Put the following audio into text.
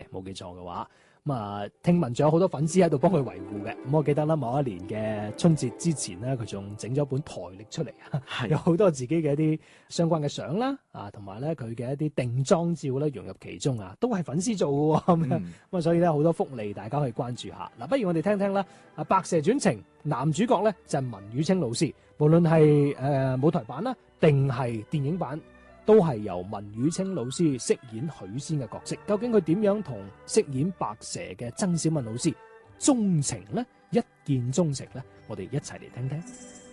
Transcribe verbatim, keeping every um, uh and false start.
冇記錯嘅話。咁啊，聽聞仲有好多粉絲喺度幫佢維護嘅。咁我記得啦，某一年嘅春節之前咧，佢仲整咗本台曆出嚟，有好多自己嘅一啲相關嘅相啦，啊，同埋咧佢嘅一啲定妝照咧融入其中啊，都係粉絲做嘅咁樣。咁啊、嗯，所以咧好多福利，大家可以關注下。嗱，不如我哋聽聽啦，啊《白蛇傳情》男主角咧就係文宇清老師，無論係誒舞台版啦，定係電影版，都係由文宇清老師飾演許仙嘅角色。究竟佢點樣同飾演白蛇嘅曾小敏老師鍾情呢？一見鍾情呢？我哋一齊嚟聽聽。